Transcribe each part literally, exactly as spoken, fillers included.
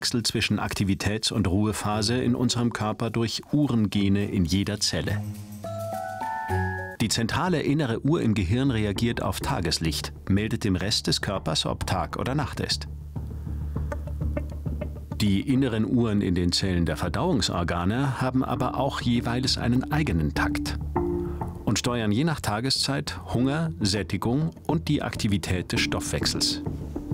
Wechsel zwischen Aktivitäts- und Ruhephase in unserem Körper durch Uhrengene in jeder Zelle. Die zentrale innere Uhr im Gehirn reagiert auf Tageslicht, meldet dem Rest des Körpers, ob Tag oder Nacht ist. Die inneren Uhren in den Zellen der Verdauungsorgane haben aber auch jeweils einen eigenen Takt und steuern je nach Tageszeit Hunger, Sättigung und die Aktivität des Stoffwechsels.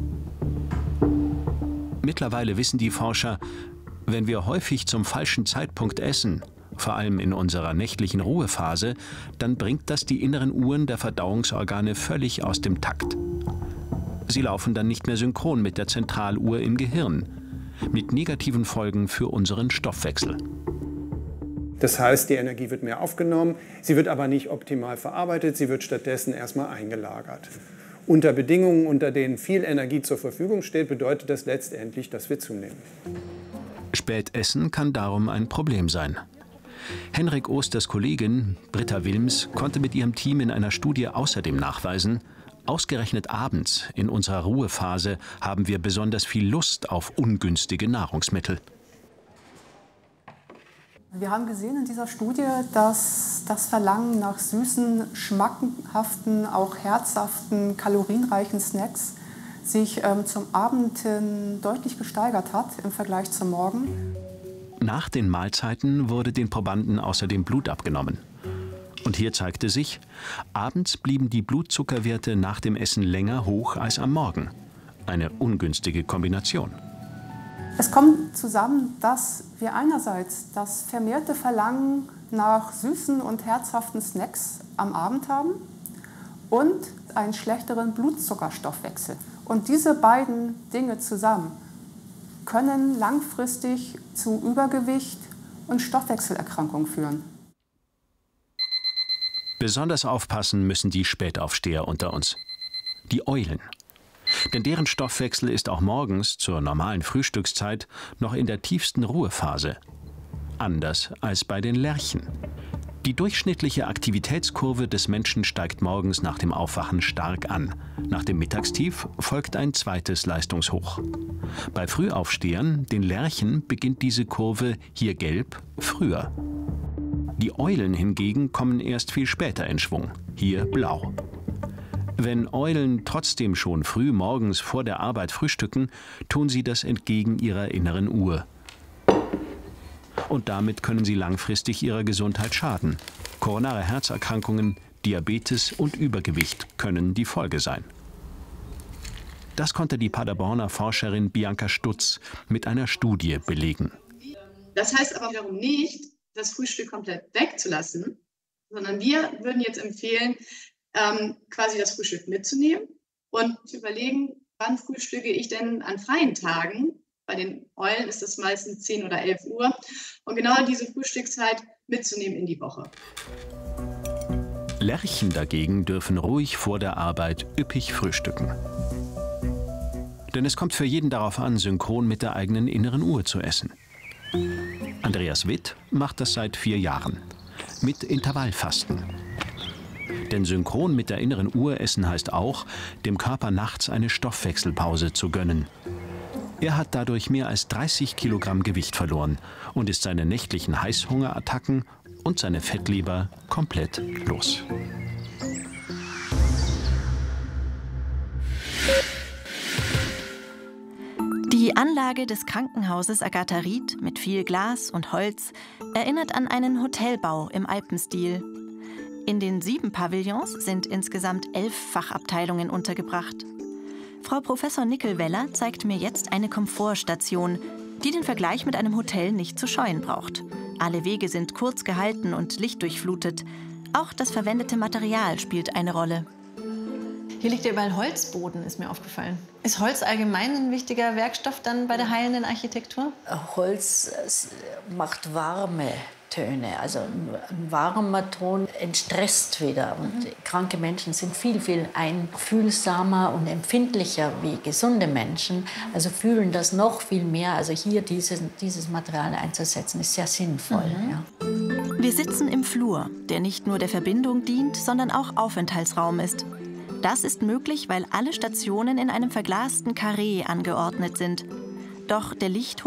Mittlerweile wissen die Forscher, wenn wir häufig zum falschen Zeitpunkt essen, vor allem in unserer nächtlichen Ruhephase, dann bringt das die inneren Uhren der Verdauungsorgane völlig aus dem Takt. Sie laufen dann nicht mehr synchron mit der Zentraluhr im Gehirn, mit negativen Folgen für unseren Stoffwechsel. Das heißt, die Energie wird mehr aufgenommen, sie wird aber nicht optimal verarbeitet, sie wird stattdessen erstmal eingelagert. Unter Bedingungen, unter denen viel Energie zur Verfügung steht, bedeutet das letztendlich, dass wir zunehmen. Spätessen kann darum ein Problem sein. Henrik Osters Kollegin Britta Wilms konnte mit ihrem Team in einer Studie außerdem nachweisen, ausgerechnet abends in unserer Ruhephase haben wir besonders viel Lust auf ungünstige Nahrungsmittel. Wir haben gesehen in dieser Studie, dass das Verlangen nach süßen, schmackhaften, auch herzhaften, kalorienreichen Snacks sich ähm, zum Abend hin deutlich gesteigert hat im Vergleich zum Morgen. Nach den Mahlzeiten wurde den Probanden außerdem Blut abgenommen. Und hier zeigte sich, abends blieben die Blutzuckerwerte nach dem Essen länger hoch als am Morgen. Eine ungünstige Kombination. Es kommt zusammen, dass wir einerseits das vermehrte Verlangen nach süßen und herzhaften Snacks am Abend haben und einen schlechteren Blutzuckerstoffwechsel. Und diese beiden Dinge zusammen können langfristig zu Übergewicht und Stoffwechselerkrankungen führen. Besonders aufpassen müssen die Spätaufsteher unter uns. Die Eulen. Denn deren Stoffwechsel ist auch morgens zur normalen Frühstückszeit noch in der tiefsten Ruhephase. Anders als bei den Lerchen. Die durchschnittliche Aktivitätskurve des Menschen steigt morgens nach dem Aufwachen stark an. Nach dem Mittagstief folgt ein zweites Leistungshoch. Bei Frühaufstehern, den Lerchen, beginnt diese Kurve, hier gelb, früher. Die Eulen hingegen kommen erst viel später in Schwung, hier blau. Wenn Eulen trotzdem schon früh morgens vor der Arbeit frühstücken, tun sie das entgegen ihrer inneren Uhr. Und damit können sie langfristig ihrer Gesundheit schaden. Koronare Herzerkrankungen, Diabetes und Übergewicht können die Folge sein. Das konnte die Paderborner Forscherin Bianca Stutz mit einer Studie belegen. Das heißt aber wiederum nicht, das Frühstück komplett wegzulassen, sondern wir würden jetzt empfehlen, ähm, quasi das Frühstück mitzunehmen und zu überlegen, wann frühstücke ich denn an freien Tagen. Bei den Eulen ist das meistens zehn oder elf Uhr. Und genau diese Frühstückszeit mitzunehmen in die Woche. Lerchen dagegen dürfen ruhig vor der Arbeit üppig frühstücken. Denn es kommt für jeden darauf an, synchron mit der eigenen inneren Uhr zu essen. Andreas Witt macht das seit vier Jahren. Mit Intervallfasten. Denn synchron mit der inneren Uhr essen heißt auch, dem Körper nachts eine Stoffwechselpause zu gönnen. Er hat dadurch mehr als dreißig Kilogramm Gewicht verloren und ist seine nächtlichen Heißhungerattacken und seine Fettleber komplett los. Die Anlage des Krankenhauses Agatha Ried mit viel Glas und Holz erinnert an einen Hotelbau im Alpenstil. In den sieben Pavillons sind insgesamt elf Fachabteilungen untergebracht. Frau Professor Nickel-Weller zeigt mir jetzt eine Komfortstation, die den Vergleich mit einem Hotel nicht zu scheuen braucht. Alle Wege sind kurz gehalten und lichtdurchflutet. Auch das verwendete Material spielt eine Rolle. Hier liegt ja überall Holzboden, ist mir aufgefallen. Ist Holz allgemein ein wichtiger Werkstoff dann bei der heilenden Architektur? Holz macht warme Töne, also ein warmer Ton entstresst wieder. Und mhm. kranke Menschen sind viel, viel einfühlsamer und empfindlicher wie gesunde Menschen, also fühlen das noch viel mehr. Also hier dieses, dieses Material einzusetzen, ist sehr sinnvoll. Mhm. Ja. Wir sitzen im Flur, der nicht nur der Verbindung dient, sondern auch Aufenthaltsraum ist. Das ist möglich, weil alle Stationen in einem verglasten Karree angeordnet sind. Doch der Licht